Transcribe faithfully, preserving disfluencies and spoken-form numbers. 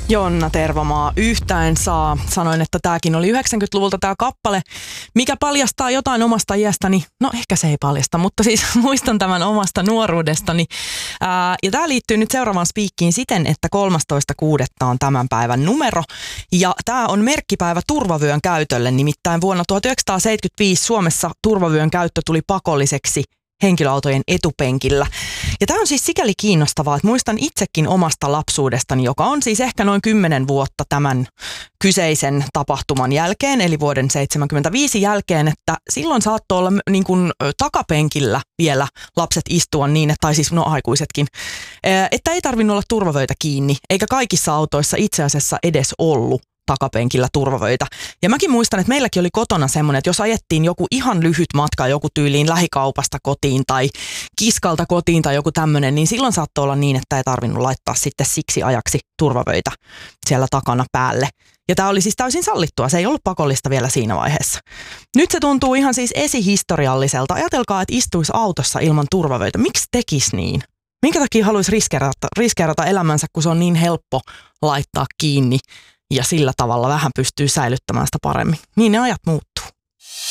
Jonna Tervomaa, Yhtä en saa. Sanoin, että tämäkin oli yhdeksänkymmentäluvulta tämä kappale. Mikä paljastaa jotain omasta iästäni? No ehkä se ei paljasta, mutta siis muistan tämän omasta nuoruudestani. Ää, ja tämä liittyy nyt seuraavaan spiikkiin siten, että kolmastoista kuudetta on tämän päivän numero. Ja tämä on merkkipäivä turvavyön käytölle. Nimittäin vuonna tuhatyhdeksänsataaseitsemänkymmentäviisi Suomessa turvavyön käyttö tuli pakolliseksi henkilöautojen etupenkillä. Ja tämä on siis sikäli kiinnostavaa, että muistan itsekin omasta lapsuudestani, joka on siis ehkä noin kymmenen vuotta tämän kyseisen tapahtuman jälkeen, eli vuoden seitsemänkymmentäviisi jälkeen, että silloin saattoi olla niin kuin takapenkillä vielä lapset istua niin, että, tai siis no aikuisetkin, että ei tarvinnut olla turvavöitä kiinni, eikä kaikissa autoissa itse asiassa edes ollut takapenkillä turvavöitä. Ja mäkin muistan, että meilläkin oli kotona semmoinen, että jos ajettiin joku ihan lyhyt matka joku tyyliin lähikaupasta kotiin tai kiskalta kotiin tai joku tämmöinen, niin silloin saattoi olla niin, että ei tarvinnut laittaa sitten siksi ajaksi turvavöitä siellä takana päälle. Ja tämä oli siis täysin sallittua, se ei ollut pakollista vielä siinä vaiheessa. Nyt se tuntuu ihan siis esihistorialliselta. Ajatelkaa, että istuisi autossa ilman turvavöitä. Miksi tekisi niin? Minkä takia haluaisi riskeerata, riskeerata elämänsä, kun se on niin helppo laittaa kiinni ja sillä tavalla vähän pystyy säilyttämään sitä paremmin. Niin ne ajat muuttuu.